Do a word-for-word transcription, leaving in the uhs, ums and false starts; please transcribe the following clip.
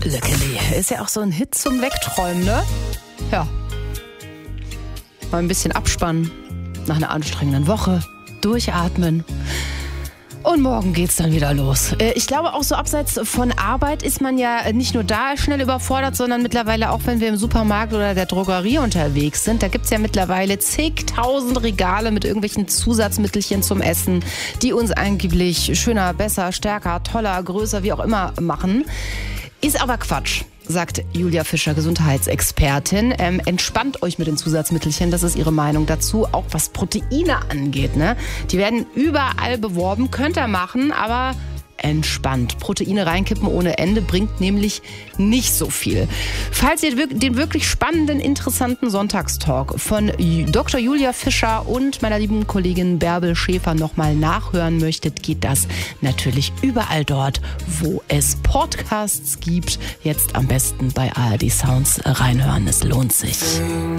Leckerli. Ist ja auch so ein Hit zum Wegträumen, ne? Ja. Mal ein bisschen abspannen. Nach einer anstrengenden Woche. Durchatmen. Und morgen geht's dann wieder los. Ich glaube, auch so abseits von Arbeit ist man ja nicht nur da schnell überfordert, sondern mittlerweile auch, wenn wir im Supermarkt oder der Drogerie unterwegs sind. Da gibt's ja mittlerweile zigtausend Regale mit irgendwelchen Zusatzmittelchen zum Essen, die uns angeblich schöner, besser, stärker, toller, größer, wie auch immer machen. Ist aber Quatsch, sagt Julia Fischer, Gesundheitsexpertin. Ähm, entspannt euch mit den Zusatzmittelchen, das ist ihre Meinung dazu. Auch was Proteine angeht, ne? Die werden überall beworben, könnt ihr machen, aber entspannt. Proteine reinkippen ohne Ende bringt nämlich nicht so viel. Falls ihr den wirklich spannenden, interessanten Sonntagstalk von Doktor Julia Fischer und meiner lieben Kollegin Bärbel Schäfer nochmal nachhören möchtet, geht das natürlich überall dort, wo es Podcasts gibt. Jetzt am besten bei A R D Sounds reinhören, es lohnt sich.